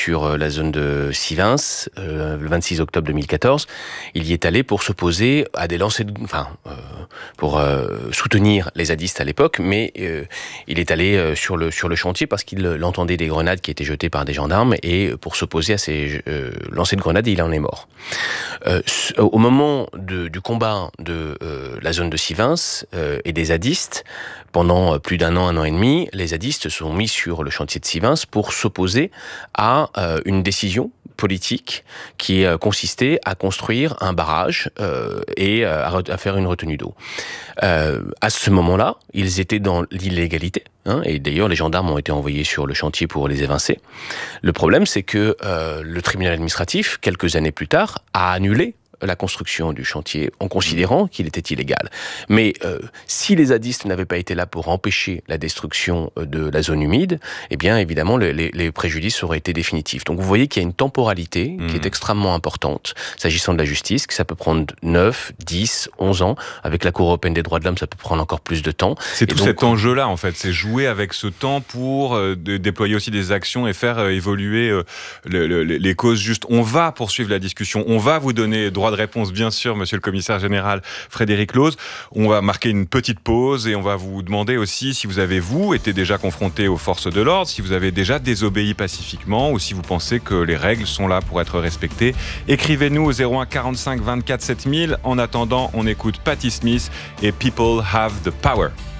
sur la zone de Sivins, le 26 octobre 2014. Il y est allé pour s'opposer à des lancers pour soutenir les zadistes à l'époque, mais il est allé sur le chantier parce qu'il entendait des grenades qui étaient jetées par des gendarmes, et pour s'opposer à ces lancers de grenades, il en est mort. Au moment du combat de la zone de Sivins et des zadistes, pendant plus d'un an et demi, les zadistes se sont mis sur le chantier de Sivins pour s'opposer à une décision politique qui consistait à construire un barrage et à faire une retenue d'eau. À ce moment-là, ils étaient dans l'illégalité, et d'ailleurs les gendarmes ont été envoyés sur le chantier pour les évincer. Le problème, c'est que le tribunal administratif, quelques années plus tard, a annulé la construction du chantier en considérant qu'il était illégal. Mais si les zadistes n'avaient pas été là pour empêcher la destruction de la zone humide, eh bien évidemment les préjudices auraient été définitifs. Donc vous voyez qu'il y a une temporalité qui est extrêmement importante s'agissant de la justice, que ça peut prendre 9, 10, 11 ans. Avec la Cour européenne des droits de l'homme, ça peut prendre encore plus de temps. C'est tout cet enjeu-là, en fait. C'est jouer avec ce temps pour déployer aussi des actions et faire évoluer les causes justes. On va poursuivre la discussion. On va vous donner droit de réponse, bien sûr, monsieur le commissaire général Frédéric Looz. On va marquer une petite pause et on va vous demander aussi si vous avez, été déjà confronté aux forces de l'ordre, si vous avez déjà désobéi pacifiquement ou si vous pensez que les règles sont là pour être respectées. Écrivez-nous au 01 45 24 7000. En attendant, on écoute Patti Smith et People Have the Power.